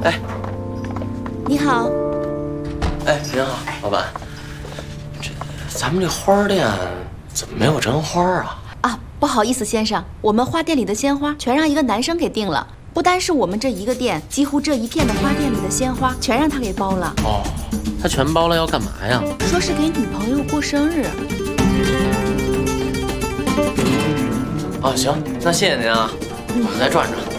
哎， 你好。 哎，您好，老板。咱们这花店怎么没有真花啊？ 啊，不好意思，先生，我们花店里的鲜花全让一个男生给订了。不单是我们这一个店，几乎这一片的花店里的鲜花全让他给包了。 哦，他全包了要干嘛呀？ 说是给女朋友过生日。 哦，行，那谢谢您啊，我们再转转。